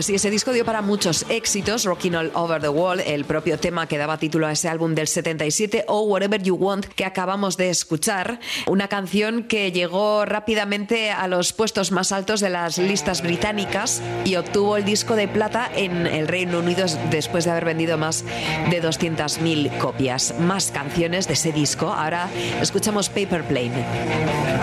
Pues sí, ese disco dio para muchos éxitos, Rocking All Over the World, el propio tema que daba título a ese álbum del 77, o Whatever You Want, que acabamos de escuchar, una canción que llegó rápidamente a los puestos más altos de las listas británicas y obtuvo el disco de plata en el Reino Unido después de haber vendido más de 200.000 copias. Más canciones de ese disco. Ahora escuchamos Paper Plane.